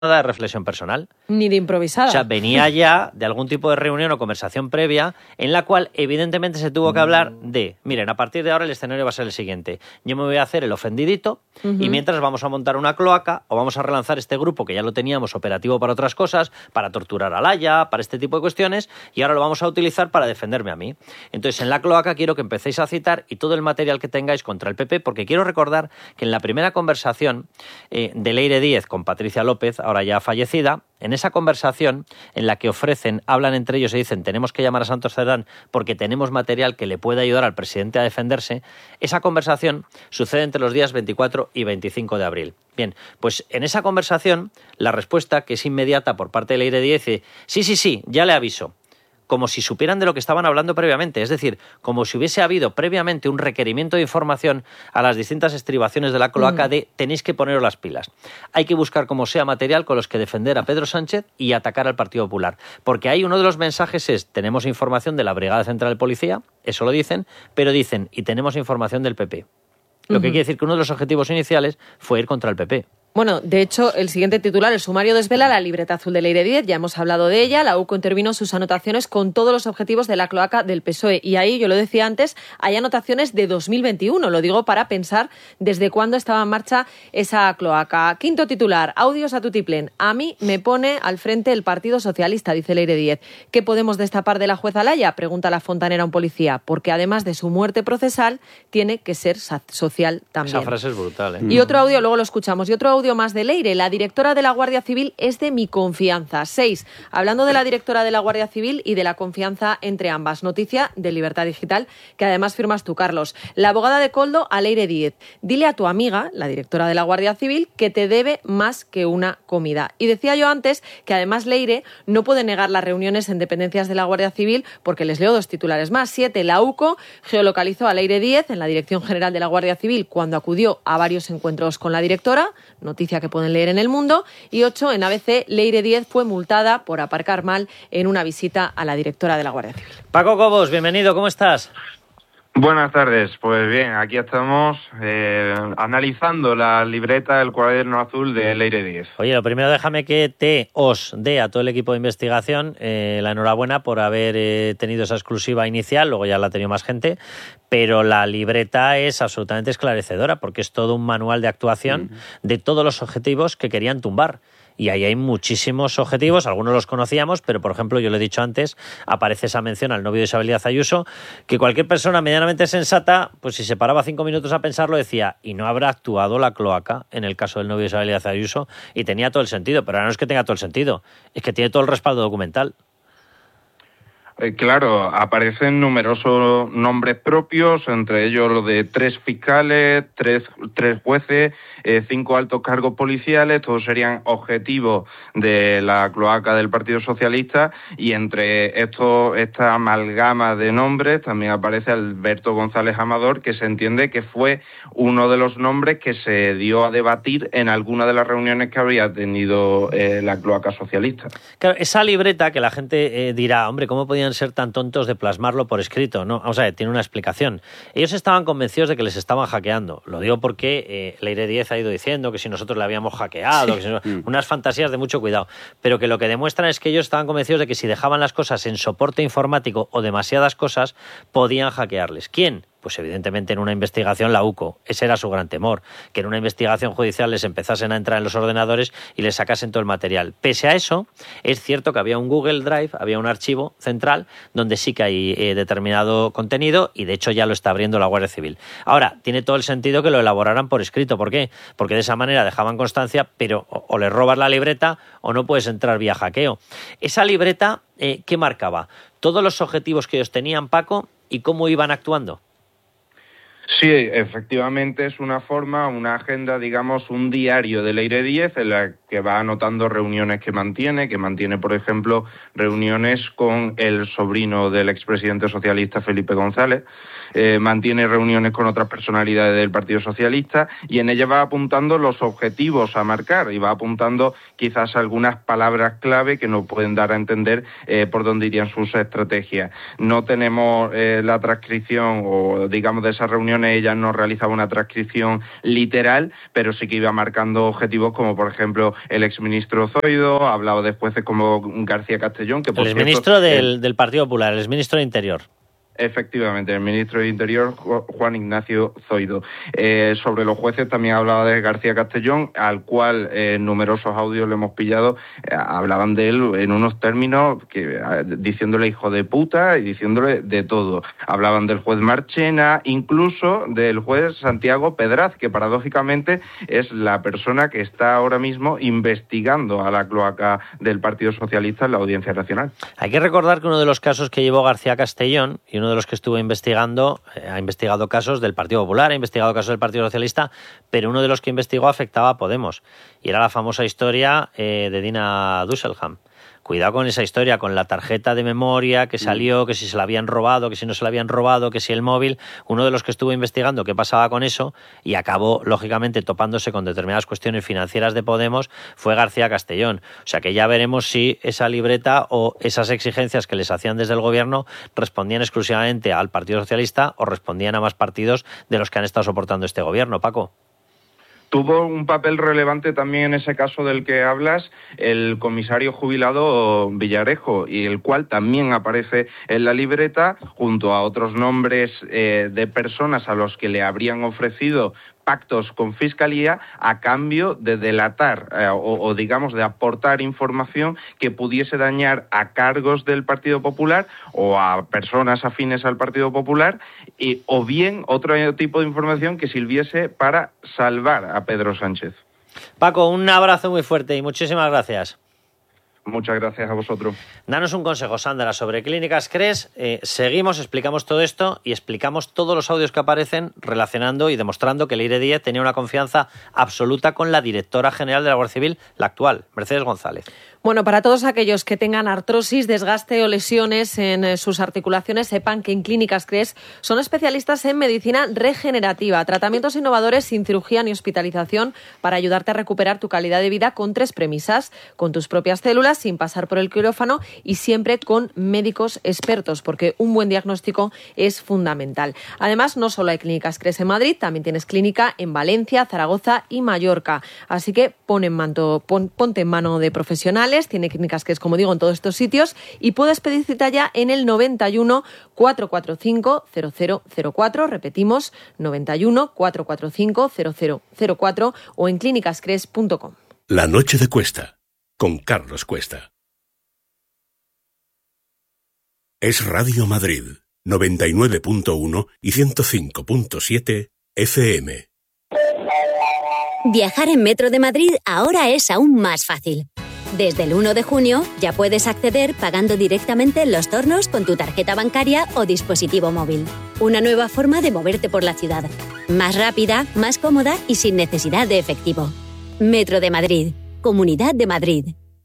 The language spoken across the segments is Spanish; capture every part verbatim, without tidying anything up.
nada de reflexión personal. Ni de improvisada. O sea, venía ya de algún tipo de reunión o conversación previa en la cual evidentemente se tuvo que hablar de, miren, a partir de ahora el escenario va a ser el siguiente. Yo me voy a hacer el ofendidito uh-huh. y mientras vamos a montar una cloaca o vamos a relanzar este grupo que ya lo teníamos operativo para otras cosas, para torturar a Laia, para este tipo de cuestiones, y ahora lo vamos a utilizar para defenderme a mí. Entonces, en la cloaca quiero que empecéis a citar y todo el material que tengáis contra el P P, porque quiero recordar que en la primera conversación eh, de Leire Díez con Patricia López, ahora ya fallecida, en esa conversación en la que ofrecen, hablan entre ellos y dicen tenemos que llamar a Santos Cerdán porque tenemos material que le puede ayudar al presidente a defenderse, esa conversación sucede entre los días veinticuatro y veinticinco de abril. Bien, pues en esa conversación la respuesta, que es inmediata por parte de Leire Díez, dice sí, sí, sí, ya le aviso. Como si supieran de lo que estaban hablando previamente, es decir, como si hubiese habido previamente un requerimiento de información a las distintas estribaciones de la cloaca mm. de tenéis que poneros las pilas. Hay que buscar como sea material con los que defender a Pedro Sánchez y atacar al Partido Popular. Porque ahí uno de los mensajes es, tenemos información de la Brigada Central de Policía, eso lo dicen, pero dicen, y tenemos información del P P. Lo uh-huh. que quiere decir que uno de los objetivos iniciales fue ir contra el P P. Bueno, de hecho, el siguiente titular, el sumario desvela la libreta azul de Leire Díez, ya hemos hablado de ella, la U C O intervino sus anotaciones con todos los objetivos de la cloaca del P S O E y ahí, yo lo decía antes, hay anotaciones de dos mil veintiuno, lo digo para pensar desde cuándo estaba en marcha esa cloaca. Quinto titular, audios a tutiplén, a mí me pone al frente el Partido Socialista, dice Leire Díez. ¿Qué podemos destapar de la jueza Laia?, pregunta la fontanera a un policía, porque además de su muerte procesal, tiene que ser social también. Esa frase es brutal, ¿eh? Y otro audio, luego lo escuchamos, y otro audio más de Leire, la directora de la Guardia Civil es de mi confianza. Seis, hablando de la directora de la Guardia Civil y de la confianza entre ambas. Noticia de Libertad Digital, que además firmas tú, Carlos. La abogada de Koldo a Leire Díez. Dile a tu amiga, la directora de la Guardia Civil, que te debe más que una comida. Y decía yo antes que además Leire no puede negar las reuniones en dependencias de la Guardia Civil, porque les leo dos titulares más. Siete, la U C O geolocalizó a Leire Díez en la Dirección General de la Guardia Civil cuando acudió a varios encuentros con la directora, noticia que pueden leer en El Mundo. Y ocho, en A B C, Leire Díez fue multada por aparcar mal en una visita a la directora de la Guardia Civil. Paco Cobos, bienvenido, ¿cómo estás? Buenas tardes, pues bien, aquí estamos eh, analizando la libreta del cuaderno azul de Leire Díez. Oye, lo primero déjame que te os dé a todo el equipo de investigación eh, la enhorabuena por haber eh, tenido esa exclusiva inicial, luego ya la ha tenido más gente, pero la libreta es absolutamente esclarecedora porque es todo un manual de actuación uh-huh. de todos los objetivos que querían tumbar. Y ahí hay muchísimos objetivos, algunos los conocíamos, pero por ejemplo, yo lo he dicho antes, aparece esa mención al novio de Isabel Díaz Ayuso, que cualquier persona medianamente sensata, pues si se paraba cinco minutos a pensarlo, decía, y no habrá actuado la cloaca en el caso del novio de Isabel Díaz Ayuso, y tenía todo el sentido, pero ahora no es que tenga todo el sentido, es que tiene todo el respaldo documental. Eh, claro, aparecen numerosos nombres propios, entre ellos los de tres fiscales, tres, tres jueces, eh, cinco altos cargos policiales, todos serían objetivos de la cloaca del Partido Socialista, y entre estos esta amalgama de nombres también aparece Alberto González Amador, que se entiende que fue uno de los nombres que se dio a debatir en alguna de las reuniones que habría tenido eh, la cloaca socialista. Claro, esa libreta que la gente eh, dirá, hombre, ¿cómo podían ser tan tontos de plasmarlo por escrito? No, vamos a ver, tiene una explicación. Ellos estaban convencidos de que les estaban hackeando. Lo digo porque eh, Leire Díez ha ido diciendo que si nosotros le habíamos hackeado, sí. que si no, unas fantasías de mucho cuidado, pero que lo que demuestran es que ellos estaban convencidos de que si dejaban las cosas en soporte informático o demasiadas cosas, podían hackearles. ¿Quién? Pues evidentemente en una investigación la U C O. Ese era su gran temor, que en una investigación judicial les empezasen a entrar en los ordenadores y les sacasen todo el material. Pese a eso, es cierto que había un Google Drive, había un archivo central donde sí que hay eh, determinado contenido y de hecho ya lo está abriendo la Guardia Civil. Ahora, tiene todo el sentido que lo elaboraran por escrito. ¿Por qué? Porque de esa manera dejaban constancia, pero o, o les robas la libreta o no puedes entrar vía hackeo. Esa libreta, eh, ¿qué marcaba? Todos los objetivos que ellos tenían, Paco, y cómo iban actuando. Sí, efectivamente es una forma, una agenda, digamos, un diario de Leire Díez en la que va anotando reuniones que mantiene, que mantiene, por ejemplo, reuniones con el sobrino del expresidente socialista Felipe González, eh, mantiene reuniones con otras personalidades del Partido Socialista y en ella va apuntando los objetivos a marcar y va apuntando quizás algunas palabras clave que nos pueden dar a entender eh, por dónde irían sus estrategias. No tenemos eh, la transcripción o, digamos, de esas reuniones ocasiones ella no realizaba una transcripción literal, pero sí que iba marcando objetivos como, por ejemplo, el exministro Zoido, ha hablado de jueces como García Castellón, que por el cierto, exministro del, el, del Partido Popular, el exministro de Interior. Efectivamente, el ministro de Interior, Juan Ignacio Zoido. Eh, sobre los jueces también hablaba de García Castellón, al cual eh, numerosos audios le hemos pillado, eh, hablaban de él en unos términos que eh, diciéndole hijo de puta y diciéndole de todo. Hablaban del juez Marchena, incluso del juez Santiago Pedraz, que paradójicamente es la persona que está ahora mismo investigando a la cloaca del Partido Socialista en la Audiencia Nacional. Hay que recordar que uno de los casos que llevó García Castellón, y uno de los que estuvo investigando, eh, ha investigado casos del Partido Popular, ha investigado casos del Partido Socialista, pero uno de los que investigó afectaba a Podemos, y era la famosa historia eh, de Dina Düsselham. Cuidado con esa historia, con la tarjeta de memoria que salió, que si se la habían robado, que si no se la habían robado, que si el móvil. Uno de los que estuvo investigando qué pasaba con eso y acabó, lógicamente, topándose con determinadas cuestiones financieras de Podemos fue García Castellón. O sea que ya veremos si esa libreta o esas exigencias que les hacían desde el gobierno respondían exclusivamente al Partido Socialista o respondían a más partidos de los que han estado soportando este gobierno, Paco. Tuvo un papel relevante también en ese caso del que hablas el comisario jubilado Villarejo, y el cual también aparece en la libreta junto a otros nombres eh, de personas a los que le habrían ofrecido pactos con Fiscalía a cambio de delatar eh, o, o digamos de aportar información que pudiese dañar a cargos del Partido Popular o a personas afines al Partido Popular, y, o bien otro tipo de información que sirviese para salvar a Pedro Sánchez. Paco, un abrazo muy fuerte y muchísimas gracias. Muchas gracias a vosotros. Danos un consejo, Sandra, sobre Clínicas Cres. Eh, seguimos, explicamos todo esto y explicamos todos los audios que aparecen relacionando y demostrando que Leire Díez tenía una confianza absoluta con la directora general de la Guardia Civil, la actual, Mercedes González. Bueno, para todos aquellos que tengan artrosis, desgaste o lesiones en sus articulaciones, sepan que en Clínicas Cres son especialistas en medicina regenerativa, tratamientos innovadores sin cirugía ni hospitalización para ayudarte a recuperar tu calidad de vida con tres premisas: con tus propias células, sin pasar por el quirófano y siempre con médicos expertos, porque un buen diagnóstico es fundamental. Además, no solo hay Clínicas Cres en Madrid, también tienes clínica en Valencia, Zaragoza y Mallorca. Así que pon en manto, pon, ponte en mano de profesionales. Tiene Clínicas Cres, como digo, en todos estos sitios, y puedes pedir cita ya en el noventa y uno, cuatrocientos cuarenta y cinco, cero cero cero cuatro, repetimos, noventa y uno, cuatrocientos cuarenta y cinco, cero cero cero cuatro, o en clínicas cres punto com. La noche de Cuesta, con Carlos Cuesta. Es Radio Madrid, noventa y nueve punto uno y ciento cinco punto siete F M. Viajar en Metro de Madrid ahora es aún más fácil. Desde el uno de junio ya puedes acceder pagando directamente en los tornos con tu tarjeta bancaria o dispositivo móvil. Una nueva forma de moverte por la ciudad. Más rápida, más cómoda y sin necesidad de efectivo. Metro de Madrid. Comunidad de Madrid.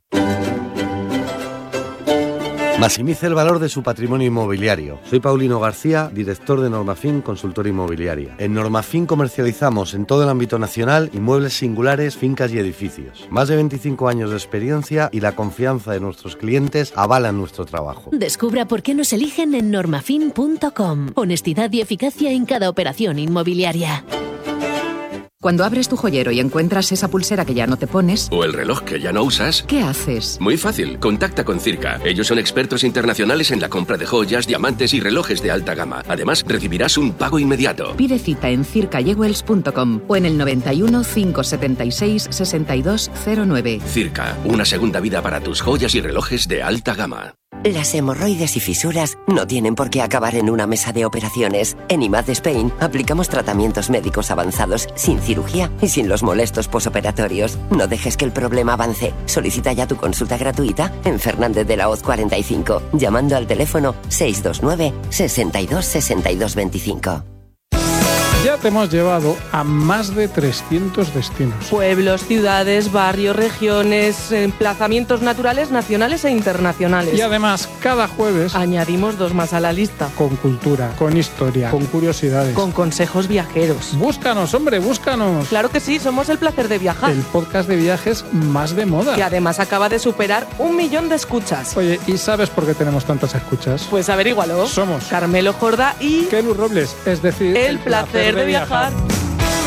Maximice el valor de su patrimonio inmobiliario. Soy Paulino García, director de Normafin Consultora Inmobiliaria. En Normafin comercializamos en todo el ámbito nacional inmuebles singulares, fincas y edificios. Más de veinticinco años de experiencia y la confianza de nuestros clientes avalan nuestro trabajo. Descubra por qué nos eligen en normafin punto com. Honestidad y eficacia en cada operación inmobiliaria. Cuando abres tu joyero y encuentras esa pulsera que ya no te pones, o el reloj que ya no usas, ¿qué haces? Muy fácil, contacta con Circa. Ellos son expertos internacionales en la compra de joyas, diamantes y relojes de alta gama. Además, recibirás un pago inmediato. Pide cita en circa jewels punto com o en el noventa y uno, cinco setenta y seis, sesenta y dos cero nueve. Circa, una segunda vida para tus joyas y relojes de alta gama. Las hemorroides y fisuras no tienen por qué acabar en una mesa de operaciones. En I M A D Spain aplicamos tratamientos médicos avanzados sin cirugía y sin los molestos posoperatorios. No dejes que el problema avance. Solicita ya tu consulta gratuita en Fernández de la Hoz cuarenta y cinco, llamando al teléfono seis dos nueve, sesenta y dos, sesenta y dos veinticinco. Ya te hemos llevado a más de trescientos destinos. Pueblos, ciudades, barrios, regiones, emplazamientos naturales, nacionales e internacionales. Y además, cada jueves añadimos dos más a la lista. Con cultura, con historia, con curiosidades, con consejos viajeros. Búscanos, hombre, búscanos. Claro que sí, somos El Placer de Viajar. El podcast de viajes más de moda. Y además acaba de superar un millón de escuchas. Oye, ¿y sabes por qué tenemos tantas escuchas? Pues averígualo. Somos Carmelo Jordá y Kelu Robles, es decir, El, el placer, placer de, de viajar. viajar.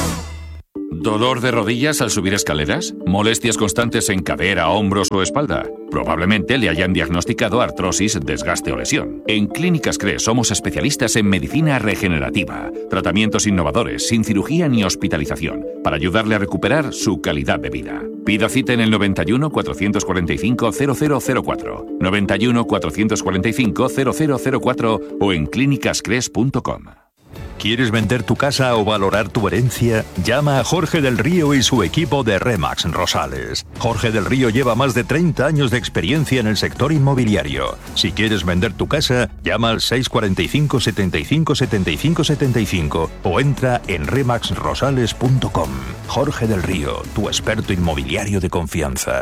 ¿Dolor de rodillas al subir escaleras? ¿Molestias constantes en cadera, hombros o espalda? Probablemente le hayan diagnosticado artrosis, desgaste o lesión. En Clínicas CRES somos especialistas en medicina regenerativa, tratamientos innovadores, sin cirugía ni hospitalización, para ayudarle a recuperar su calidad de vida. Pida cita en el noventa y uno, cuatrocientos cuarenta y cinco, cero cero cero cuatro, noventa y uno, cuatrocientos cuarenta y cinco, cero cero cero cuatro o en clínicas cres punto com. ¿Quieres vender tu casa o valorar tu herencia? Llama a Jorge del Río y su equipo de Remax Rosales. Jorge del Río lleva más de treinta años de experiencia en el sector inmobiliario. Si quieres vender tu casa, llama al seis cuatro cinco, setenta y cinco, setenta y cinco, setenta y cinco o entra en remax rosales punto com. Jorge del Río, tu experto inmobiliario de confianza.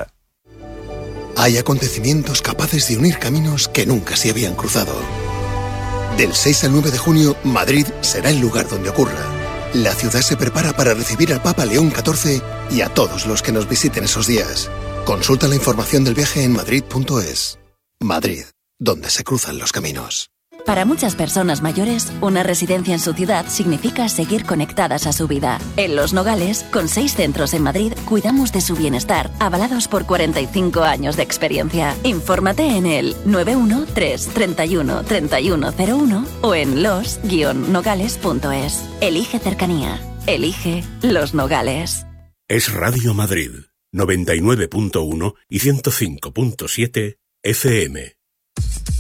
Hay acontecimientos capaces de unir caminos que nunca se habían cruzado. Del seis al nueve de junio, Madrid será el lugar donde ocurra. La ciudad se prepara para recibir al Papa León catorce y a todos los que nos visiten esos días. Consulta la información del viaje en madrid punto es. Madrid, donde se cruzan los caminos. Para muchas personas mayores, una residencia en su ciudad significa seguir conectadas a su vida. En Los Nogales, con seis centros en Madrid, cuidamos de su bienestar, avalados por cuarenta y cinco años de experiencia. Infórmate en el nueve uno tres, treinta y uno, treinta y uno cero uno o en los guion nogales punto es. Elige cercanía. Elige Los Nogales. Es Radio Madrid, noventa y nueve punto uno y ciento cinco punto siete F M.